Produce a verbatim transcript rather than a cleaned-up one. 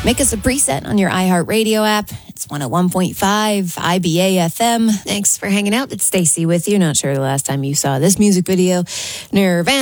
Make us a preset on your iHeartRadio app. It's one oh one point five I B A F M. Thanks for hanging out. It's Stacey with you. Not sure the last time you saw this music video. Nirvana.